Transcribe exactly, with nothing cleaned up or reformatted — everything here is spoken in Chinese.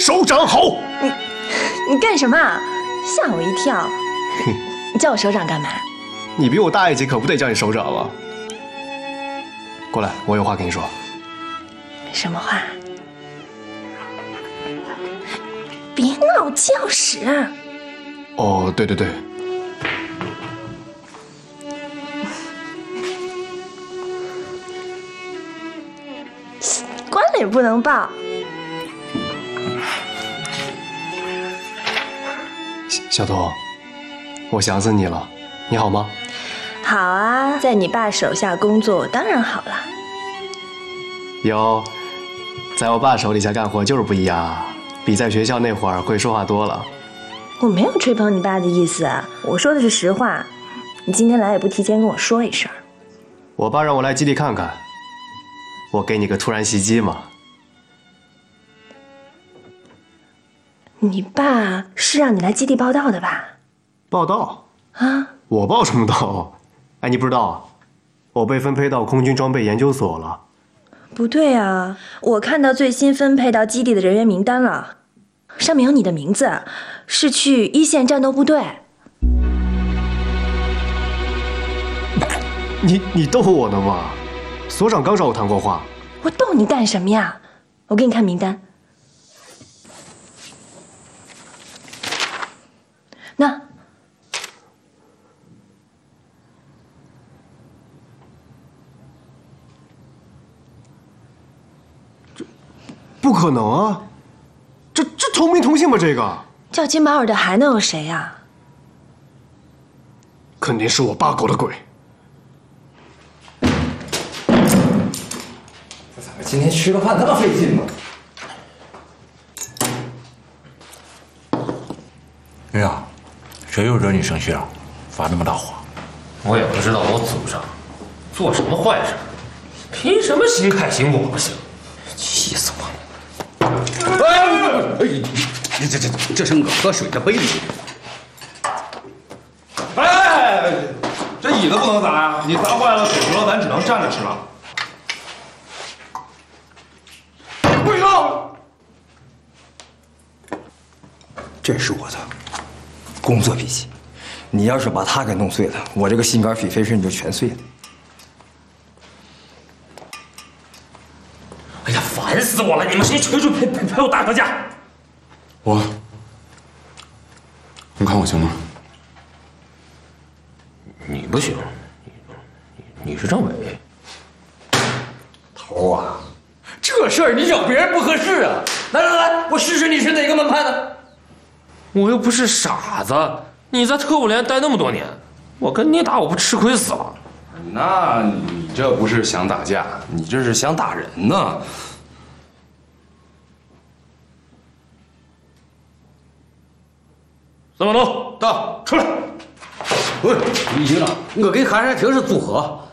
首长好。 你你干什么？吓我一跳！你叫我首长干嘛？ 你比我大一级，可不得叫你首长吗？过来，我有话跟你说。 什么话？别闹教室！ 哦，对对对。 关了也不能报。 小童，我想死你了，你好吗？ 好啊，在你爸手下工作，我当然好了。 有，在我爸手底下干活就是不一样啊，比在学校那会儿会说话多了。 我没有吹捧你爸的意思，我说的是实话。你今天来也不提前跟我说一声。 我爸让我来基地看看，我给你个突然袭击嘛。 你爸是让你来基地报道的吧？ 报道？ 啊？ 我报什么道？哎，你不知道，我被分配到空军装备研究所了。 不对啊，我看到最新分配到基地的人员名单了，上面有你的名字，是去一线战斗部队。 你你逗我呢吗？所长刚找我谈过话。 我逗你干什么呀？我给你看名单。那。 这不可能啊！这这同名同姓吧？这个叫金宝尔的还能有谁呀？ 肯定是我爸搞的鬼。 这咋个今天吃个饭那么费劲呢？哎呀，谁又惹你生气了？发那么大火？ 我也不知道我祖上做什么坏事，凭什么新开心我不行？气死我了！ 哎，哎，这这这这是我喝水的杯子。 哎，这椅子不能砸呀！你砸坏了，腿折了，咱只能站着吃了。不要！ 这是我的工作笔记，你要是把它给弄碎了，我这个心肝脾肺肾就全碎了。 哎呀，烦死我了！你们谁催促陪陪陪我大哥架？ 我，你看我行吗？ 你不行，你你是政委。 头啊，这事儿你找别人不合适啊！来来来，我试试你是哪个门派的。 我又不是傻子，你在特务连待那么多年，我跟你打我不吃亏死了？ 那你这不是想打架，你这是想打人呢。 司马东到，出来。 喂，李局长，我跟韩山亭是组合，